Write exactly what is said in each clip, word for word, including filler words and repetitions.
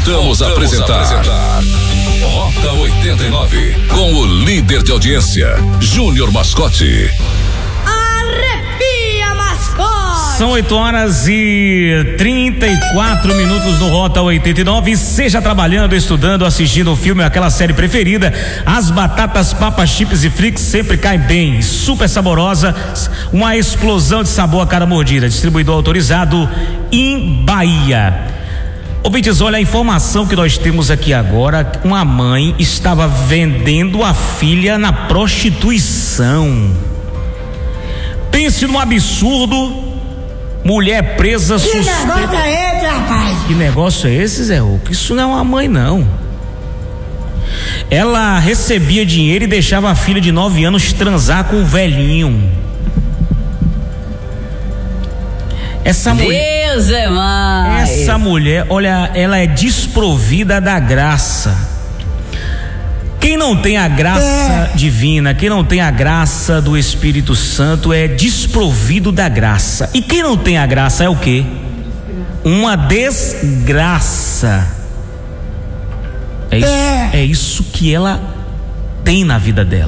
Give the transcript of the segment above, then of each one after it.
Voltamos a apresentar, a apresentar Rota oitenta e nove com o líder de audiência, Júnior Mascote. Arrepia, Mascote! São oito horas e trinta e quatro minutos no Rota oitenta e nove. Seja trabalhando, estudando, assistindo o filme, aquela série preferida, as batatas Papa Chips e Flix sempre caem bem, super saborosa, uma explosão de sabor a cada mordida. Distribuidor autorizado em Bahia. Ouvintes, olha a informação que nós temos aqui agora. Uma mãe estava vendendo a filha na prostituição. Pense num absurdo. Mulher presa suspeita. Que negócio é esse, rapaz? Que negócio é esse, Zé Ruco? Isso não é uma mãe, não. Ela recebia dinheiro e deixava a filha de nove anos transar com o velhinho. Essa mulher, Deus é mais. essa mulher, olha, ela é desprovida da graça. Quem não tem a graça é. divina, quem não tem a graça do Espírito Santo é desprovido da graça. E quem não tem a graça é o quê? Uma desgraça. É isso, é. é isso que ela tem na vida dela.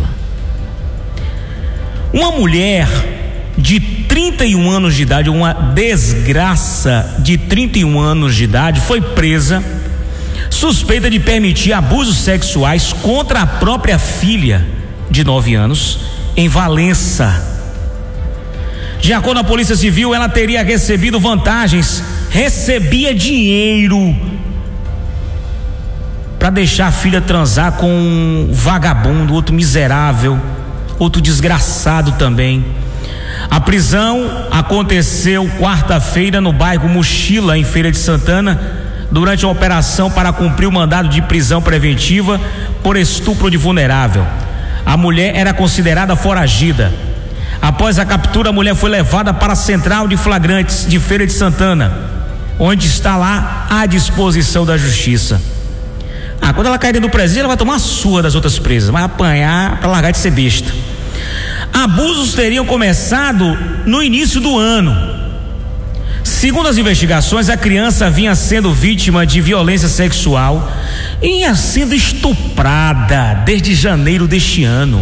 Uma mulher de trinta e um anos de idade, uma desgraça de trinta e um anos de idade, foi presa, suspeita de permitir abusos sexuais contra a própria filha de nove anos, em Valença. De acordo com a Polícia Civil, ela teria recebido vantagens, recebia dinheiro para deixar a filha transar com um vagabundo, outro miserável, outro desgraçado também. A prisão aconteceu quarta-feira no bairro Mochila, em Feira de Santana, durante uma operação para cumprir o mandado de prisão preventiva por estupro de vulnerável. A mulher era considerada foragida. Após a captura, a mulher foi levada para a Central de Flagrantes de Feira de Santana, onde está lá à disposição da justiça. Ah, quando ela cair dentro do presídio, ela vai tomar a surra das outras presas, vai apanhar para largar de ser besta. Abusos teriam começado no início do ano. Segundo as investigações, a criança vinha sendo vítima de violência sexual e ia sendo estuprada desde janeiro deste ano.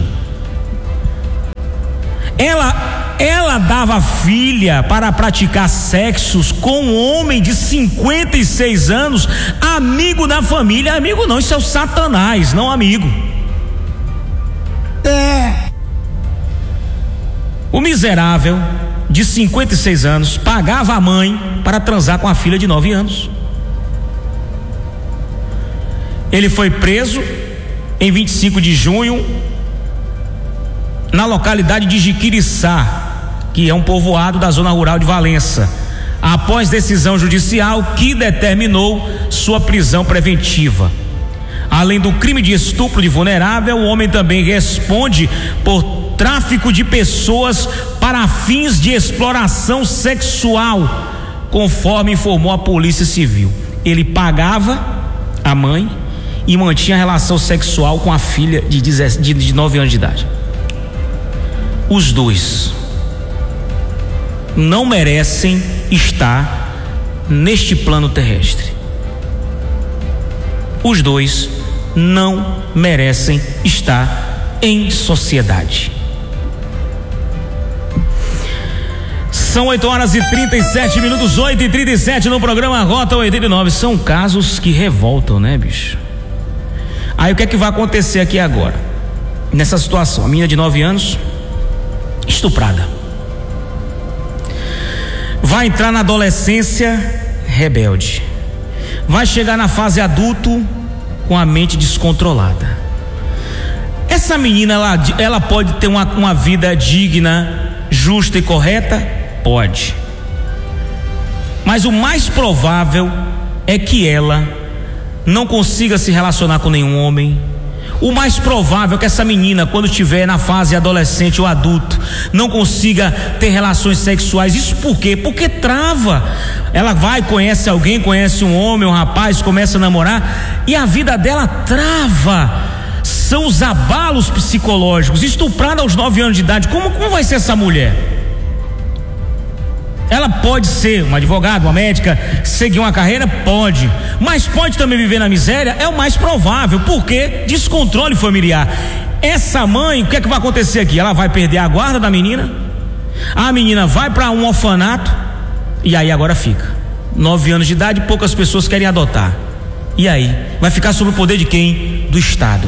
Ela, ela dava filha para praticar sexos com um homem de cinquenta e seis anos, amigo da família. Amigo não, isso é o Satanás, não amigo. É. O miserável de cinquenta e seis anos pagava a mãe para transar com a filha de nove anos. Ele foi preso em vinte e cinco de junho na localidade de Jiquiriçá, que é um povoado da zona rural de Valença, após decisão judicial que determinou sua prisão preventiva. Além do crime de estupro de vulnerável, o homem também responde por tráfico de pessoas para fins de exploração sexual, conforme informou a Polícia Civil. Ele pagava a mãe e mantinha relação sexual com a filha de, dezessete, de nove anos de idade. Os dois não merecem estar neste plano terrestre. Os dois não merecem estar em sociedade. São oito horas e trinta e sete minutos, oito e trinta e sete no programa Rota oitenta e nove. São casos que revoltam, né, bicho? Aí o que é que vai acontecer aqui agora? Nessa situação, a menina de nove anos, estuprada, vai entrar na adolescência rebelde, vai chegar na fase adulto com a mente descontrolada. Essa menina, ela, ela pode ter uma, uma vida digna, justa e correta? Pode. Mas o mais provável é que ela não consiga se relacionar com nenhum homem. O mais provável é que essa menina, quando estiver na fase adolescente ou adulto, não consiga ter relações sexuais. Isso por quê? Porque trava. Ela vai, conhece alguém, conhece um homem, um rapaz, começa a namorar e a vida dela trava. São os abalos psicológicos. Estuprada aos nove anos de idade. Como, como vai ser essa mulher? Ela pode ser uma advogada, uma médica, seguir uma carreira, pode, mas pode também viver na miséria, é o mais provável, porque descontrole familiar. Essa mãe, o que é que vai acontecer aqui? Ela vai perder a guarda da menina, a menina vai para um orfanato, e aí agora fica nove anos de idade, poucas pessoas querem adotar, e aí vai ficar sob o poder de quem? Do Estado.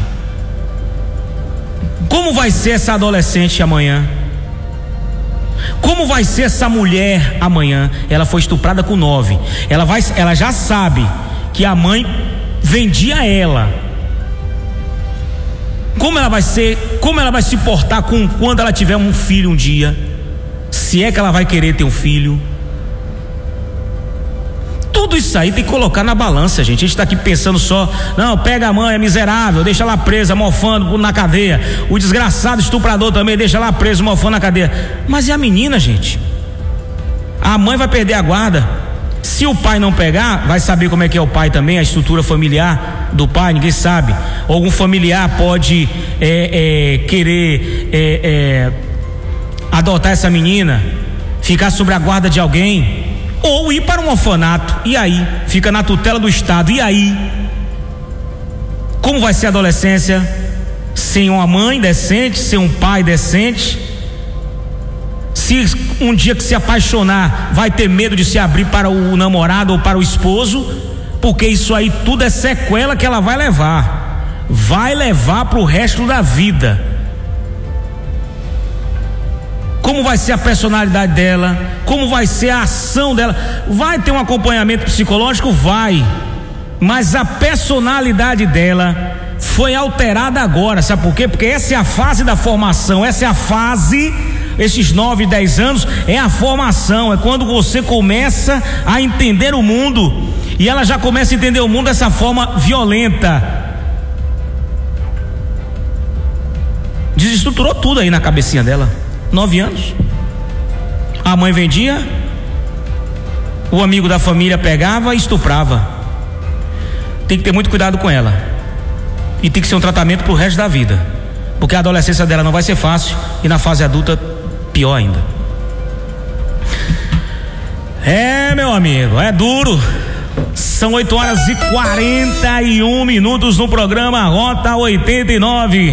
Como vai ser essa adolescente amanhã? Como vai ser essa mulher amanhã? Ela foi estuprada com nove. Ela vai, ela já sabe que a mãe vendia ela. Como ela vai ser? Como ela vai se portar com quando ela tiver um filho um dia? Se é que ela vai querer ter um filho? Tudo isso aí tem que colocar na balança, gente. A gente está aqui pensando só, não, pega a mãe, é miserável, deixa ela presa, mofando na cadeia. O desgraçado estuprador também, deixa ela presa, mofando na cadeia. Mas e a menina, gente? A mãe vai perder a guarda. Se o pai não pegar, vai saber como é que é o pai também, a estrutura familiar do pai, ninguém sabe. Algum familiar pode é, é, querer é, é, adotar essa menina, ficar sob a guarda de alguém, ou ir para um orfanato, e aí fica na tutela do Estado. E aí, como vai ser a adolescência sem uma mãe decente, sem um pai decente? Se um dia que se apaixonar, vai ter medo de se abrir para o namorado ou para o esposo, porque isso aí tudo é sequela que ela vai levar, vai levar para o resto da vida. Como vai ser a personalidade dela? Como vai ser a ação dela? Vai ter um acompanhamento psicológico? Vai. Mas a personalidade dela foi alterada agora, sabe por quê? Porque essa é a fase da formação, essa é a fase, esses nove, dez anos, é a formação, é quando você começa a entender o mundo, e ela já começa a entender o mundo dessa forma violenta. Desestruturou tudo aí na cabecinha dela. Nove anos. A mãe vendia, o amigo da família pegava e estuprava. Tem que ter muito cuidado com ela, e tem que ser um tratamento pro resto da vida, porque a adolescência dela não vai ser fácil, e na fase adulta pior ainda. É, meu amigo, é duro. São oito horas e quarenta e um minutos no programa Rota oitenta e nove.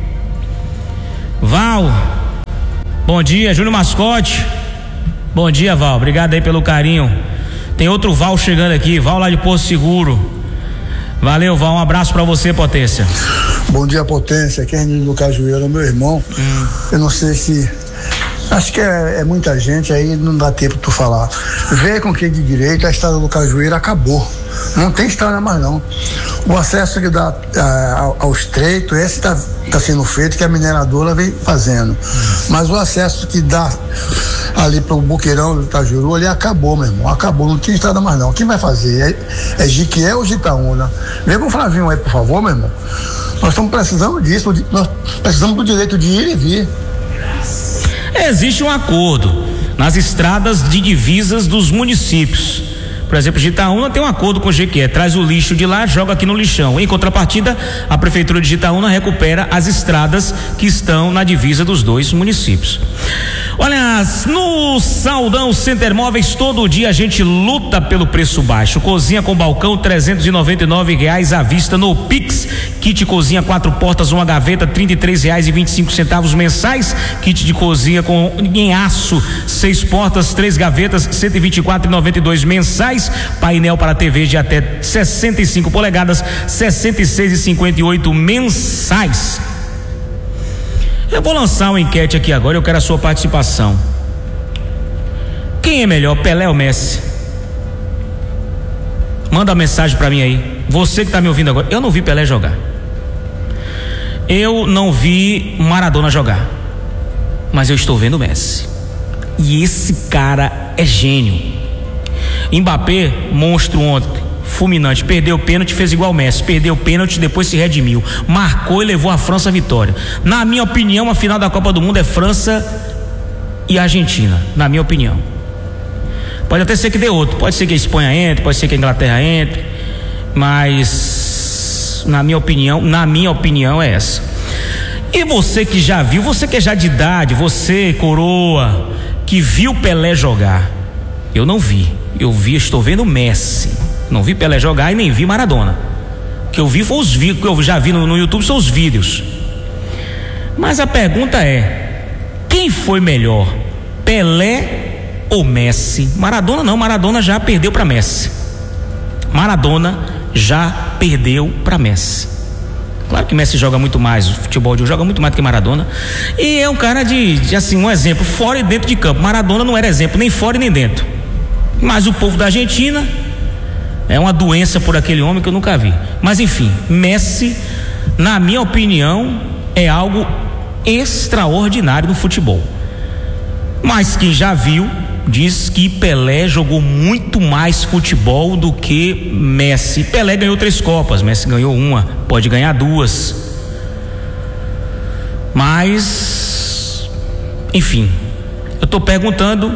Val, bom dia. Júnior Mascote, bom dia, Val, obrigado aí pelo carinho. Tem outro Val chegando aqui, Val lá de Porto Seguro. Valeu, Val, um abraço pra você, Potência. Bom dia, Potência, aqui é Renildo do Cajueiro, meu irmão. hum. Eu não sei se, acho que é, é muita gente, aí não dá tempo de tu falar. Vê com quem de direito, a estrada do Cajueiro acabou, não tem estrada mais não. O acesso que dá uh, ao estreito, esse está tá sendo feito, que a mineradora vem fazendo. Hum. Mas o acesso que dá ali pro Buqueirão do Itajuru, ali acabou, meu irmão, acabou, não tem estrada mais não. Quem vai fazer? É, é Jiquié ou Jitaúna? Vem com o Flavinho aí, por favor, meu irmão. Nós estamos precisando disso, nós precisamos do direito de ir e vir. Existe um acordo nas estradas de divisas dos municípios. Por exemplo, Jitaúna tem um acordo com o Jequié, traz o lixo de lá, joga aqui no lixão. Em contrapartida, a prefeitura de Jitaúna recupera as estradas que estão na divisa dos dois municípios. Olha, no Saldão Center Móveis, todo dia a gente luta pelo preço baixo. Cozinha com balcão, trezentos e noventa e nove reais à vista no Pix. Kit cozinha quatro portas, uma gaveta, trinta e três reais e vinte e cinco centavos mensais. Kit de cozinha com em aço, seis portas, três gavetas, cento e vinte e quatro reais e noventa e dois mensais. Painel para T V de até sessenta e cinco polegadas, sessenta e seis reais e cinquenta e oito mensais. Eu vou lançar uma enquete aqui agora, eu quero a sua participação. Quem é melhor, Pelé ou Messi? Manda uma mensagem pra mim aí. Você que tá me ouvindo agora, eu não vi Pelé jogar. Eu não vi Maradona jogar. Mas eu estou vendo Messi. E esse cara é gênio. Mbappé, monstro ontem, fulminante, perdeu o pênalti, fez igual o Messi, perdeu o pênalti, depois se redimiu, marcou e levou a França à vitória. Na minha opinião, a final da Copa do Mundo é França e Argentina, na minha opinião. Pode até ser que dê outro, pode ser que a Espanha entre, pode ser que a Inglaterra entre, mas na minha opinião, na minha opinião é essa. E você que já viu, você que é já de idade, você, coroa, que viu Pelé jogar, Eu não vi. Eu vi, estou vendo Messi. Não vi Pelé jogar e nem vi Maradona. O que eu vi foi os vídeos, que eu já vi no, no YouTube são os vídeos. Mas a pergunta é: quem foi melhor? Pelé ou Messi? Maradona não, Maradona já perdeu para Messi. Maradona já perdeu para Messi. Claro que Messi joga muito mais, o futebol de hoje joga muito mais do que Maradona. E é um cara de, de assim, um exemplo fora e dentro de campo. Maradona não era exemplo nem fora e nem dentro. Mas o povo da Argentina é uma doença por aquele homem que eu nunca vi. Mas enfim, Messi, na minha opinião, é algo extraordinário no futebol. Mas quem já viu diz que Pelé jogou muito mais futebol do que Messi. Pelé ganhou três Copas, Messi ganhou uma, pode ganhar duas. Mas, enfim, eu tô perguntando,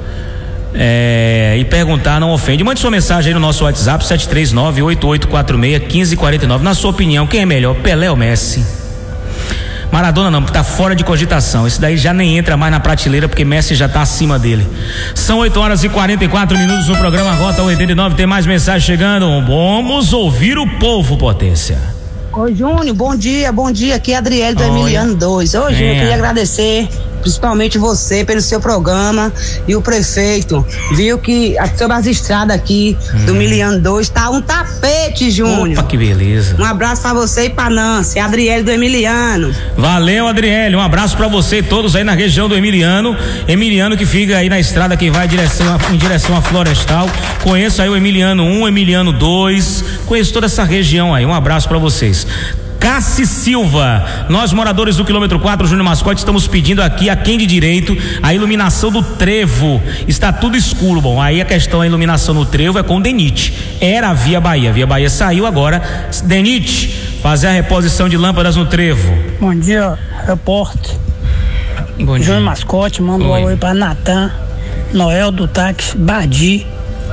é, e perguntar não ofende. Mande sua mensagem aí no nosso WhatsApp, sete três nove, oito oito quatro seis, um cinco quatro nove. Na sua opinião, quem é melhor, Pelé ou Messi? Maradona não, porque tá fora de cogitação. Esse daí já nem entra mais na prateleira, porque Messi já tá acima dele. São oito horas e quarenta e quatro minutos no programa Rota oitenta e nove. Tem mais mensagem chegando. Vamos ouvir o povo, Potência. Oi, Júnior, bom dia, bom dia. Aqui é a Adriele do Oi. Emiliano dois. Oi, Júnior, queria agradecer principalmente você pelo seu programa e o prefeito viu que sobre as estradas aqui hum. do Emiliano dois tá um tapete, Júnior. Opa, que beleza. Um abraço pra você e pra Nancy, a Adriele do Emiliano. Valeu, Adriele, um abraço pra você e todos aí na região do Emiliano. Emiliano que fica aí na estrada que vai em direção a, em direção a Florestal. Conheço aí o Emiliano um, Emiliano dois, conheço toda essa região aí. Um abraço pra vocês. Cassi Silva, nós moradores do quilômetro quatro, Júnior Mascote, estamos pedindo aqui a quem de direito a iluminação do trevo, está tudo escuro. Bom, aí a questão da iluminação no trevo é com o DENIT, era a Via Bahia, Via Bahia saiu agora, DENIT, fazer a reposição de lâmpadas no trevo. Bom dia, repórter. Bom dia. Júnior Mascote, manda um oi para Natan, Noel do Táxi, Badi,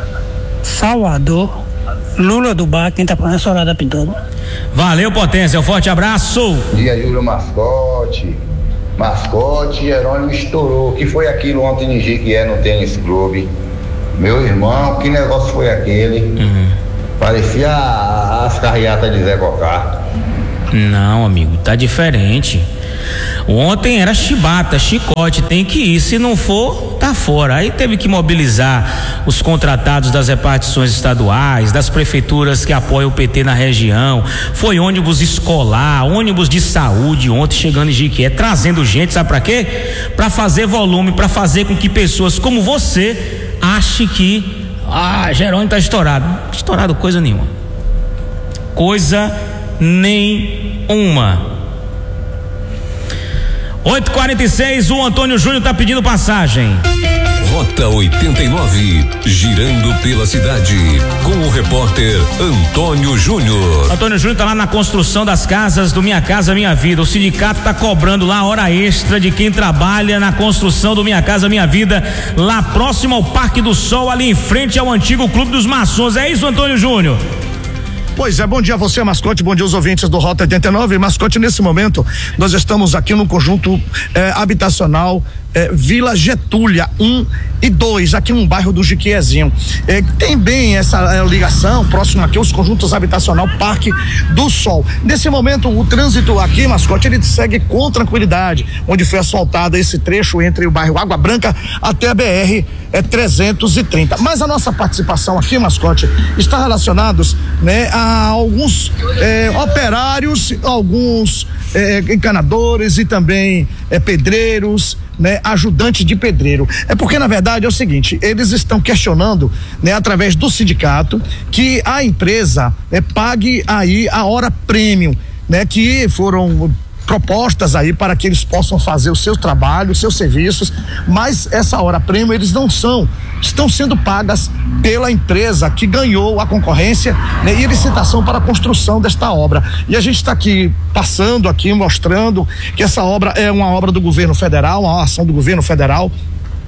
Salvador, Lula do Bar, quem tá falando é Sorada Pintando. Valeu, Potência, um forte abraço. Bom dia, Júlio Mascote. Mascote, Jerônimo estourou. O que foi aquilo ontem em Jequié no tênis clube? Meu irmão, que negócio foi aquele? Uhum. Parecia as carreatas de Zé Bocá. Não, amigo, tá diferente. Ontem era chibata, chicote, tem que ir, se não for, tá fora. Aí teve que mobilizar os contratados das repartições estaduais, das prefeituras que apoiam o P T na região. Foi ônibus escolar, ônibus de saúde ontem chegando em Jequié, trazendo gente, sabe pra quê? Pra fazer volume, pra fazer com que pessoas como você ache que ah, Jerônimo tá estourado. Estourado coisa nenhuma. Coisa nenhuma. oito e quarenta e seis, o Antônio Júnior tá pedindo passagem. Rota oitenta e nove, girando pela cidade, com o repórter Antônio Júnior. Antônio Júnior tá lá na construção das casas do Minha Casa Minha Vida. O sindicato tá cobrando lá hora extra de quem trabalha na construção do Minha Casa Minha Vida, lá próximo ao Parque do Sol, ali em frente ao antigo Clube dos Maçons. É isso, Antônio Júnior? Pois é, bom dia a você, Mascote, bom dia aos ouvintes do Rota oitenta e nove. Mascote, nesse momento nós estamos aqui no conjunto eh, habitacional eh, Vila Getúlia um e dois, aqui no bairro do Jiquiezinho. Eh, tem bem essa eh, ligação, próximo aqui aos conjuntos habitacional Parque do Sol. Nesse momento o trânsito aqui, Mascote, ele segue com tranquilidade, onde foi asfaltado esse trecho entre o bairro Água Branca até a B R é trezentos e trinta. Mas a nossa participação aqui, Mascote, está relacionados, né, a alguns eh, operários, alguns eh, encanadores e também eh, pedreiros, né, ajudante de pedreiro. É porque na verdade é o seguinte, eles estão questionando, né, através do sindicato, que a empresa eh, pague aí a hora premium, né, que foram propostas aí para que eles possam fazer o seu trabalho, os seus serviços, mas essa hora prêmio eles não são, estão sendo pagas pela empresa que ganhou a concorrência, né, e a licitação para a construção desta obra. E a gente está aqui passando aqui, mostrando que essa obra é uma obra do governo federal, uma ação do governo federal,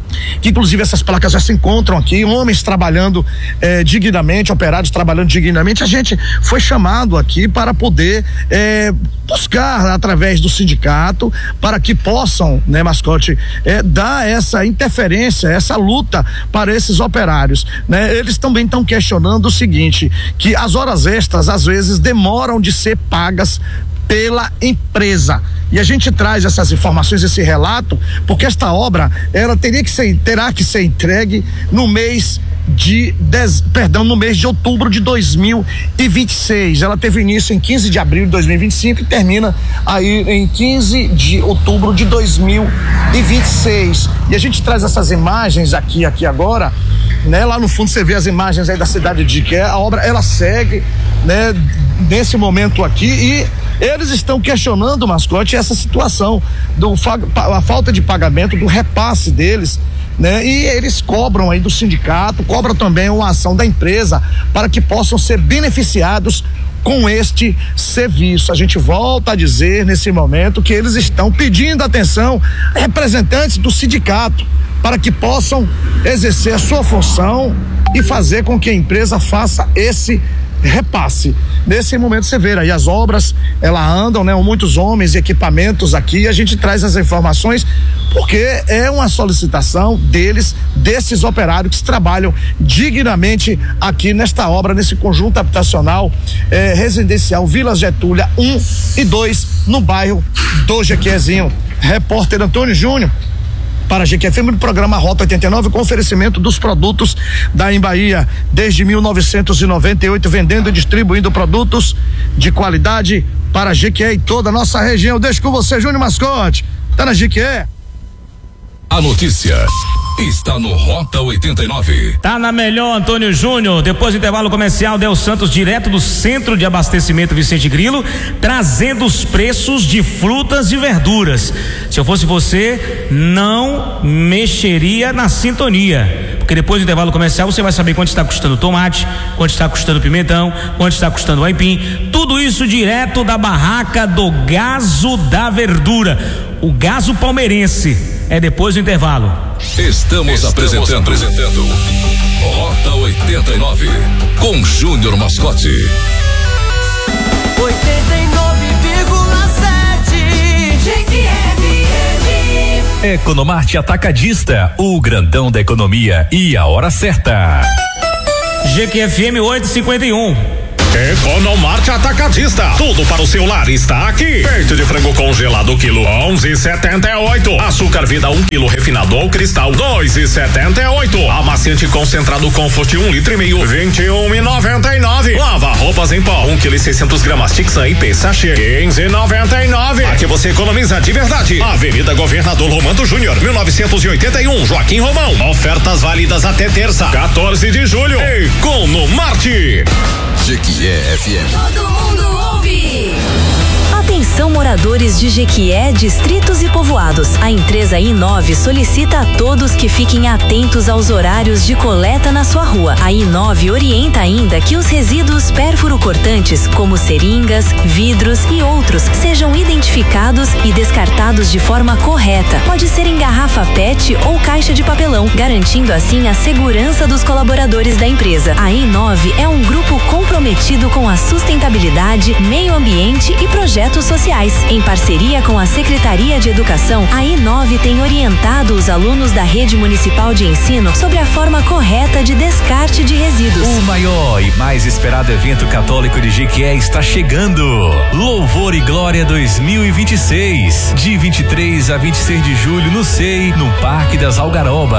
que inclusive essas placas já se encontram aqui, homens trabalhando eh, dignamente, operários trabalhando dignamente. A gente foi chamado aqui para poder eh, buscar através do sindicato para que possam, né, Mascote, eh, dar essa interferência, essa luta para esses operários, né? Eles também estão questionando o seguinte, que as horas extras às vezes demoram de ser pagas pela empresa. E a gente traz essas informações, esse relato, porque esta obra, ela teria que ser, terá que ser entregue no mês de, dez, perdão, no mês de outubro de dois mil e vinte e seis. Ela teve início em quinze de abril de dois mil e vinte e cinco e termina aí em quinze de outubro de dois mil e vinte e seis. E a gente traz essas imagens aqui, aqui agora, né? Lá no fundo você vê as imagens aí da cidade de Jiquié. A obra, ela segue, né, nesse momento aqui, e eles estão questionando, Mascote, essa situação do a falta de pagamento, do repasse deles, né? E eles cobram aí do sindicato, cobram também uma ação da empresa para que possam ser beneficiados com este serviço. A gente volta a dizer nesse momento que eles estão pedindo atenção a representantes do sindicato para que possam exercer a sua função e fazer com que a empresa faça esse repasse. Nesse momento você vê aí as obras, elas andam, né? Muitos homens e equipamentos aqui, a gente traz as informações porque é uma solicitação deles, desses operários que trabalham dignamente aqui nesta obra, nesse conjunto habitacional eh, residencial Vila Getúlia um e dois, no bairro do Jequiézinho. Repórter Antônio Júnior para a G Q F M, no programa Rota oitenta e nove, com oferecimento dos produtos da Embaía, desde mil novecentos e noventa e oito, vendendo e distribuindo produtos de qualidade para a G Q E e toda a nossa região. Deixo com você, Júnior Mascote, tá na G Q E. A notícia está no Rota oitenta e nove. Tá na melhor, Antônio Júnior. Depois do intervalo comercial, Del Santos, direto do Centro de Abastecimento Vicente Grilo, trazendo os preços de frutas e verduras. Se eu fosse você, não mexeria na sintonia, porque depois do intervalo comercial você vai saber quanto está custando o tomate, quanto está custando o pimentão, quanto está custando o aipim. Tudo isso direto da barraca do Gazo da Verdura, o Gazo Palmeirense. É depois do intervalo. Estamos, Estamos apresentando, apresentando Rota oitenta e nove com Júnior Mascote. oitenta e nove vírgula sete G Q F M. Economarte Atacadista, o grandão da economia e a hora certa. G Q F M oito e cinquenta e um. Economarte Atacadista, tudo para o seu lar está aqui. Peito de frango congelado quilo onze e setenta e oito. Açúcar Vida um quilo refinado ou cristal dois e setenta e oito. Amaciante concentrado Comfort um litro e meio vinte e um e noventa e nove. Lava roupas em pó um quilo e seiscentos gramas Tixan I P sachê quinze e noventa e nove. Aqui você economiza de verdade. Avenida Governador Romano Júnior mil novecentos e oitenta e um, Joaquim Romão. Ofertas válidas até terça, quatorze de julho. Economarte. Jequié F M. Todo mundo ouve. Atenção, moradores de Jequié, distritos e povoados. A empresa I nove solicita a todos que fiquem atentos aos horários de coleta na sua rua. A I nove orienta ainda que os resíduos pérfuro-cortantes, como seringas, vidros e outros, sejam identificados e descartados de forma correta. Pode ser em garrafa P E T ou caixa de papelão, garantindo assim a segurança dos colaboradores da empresa. A I nove é um grupo comprometido com a sustentabilidade, meio ambiente e projetos sociais. Em parceria com a Secretaria de Educação, a I nove tem orientado os alunos da Rede Municipal de Ensino sobre a forma correta de descarte de resíduos. O maior e mais esperado evento católico de Jequié está chegando. Louvor e Glória dois mil e vinte e seis, de vinte e três a vinte e seis de julho no S E I, no Parque das Algarobas.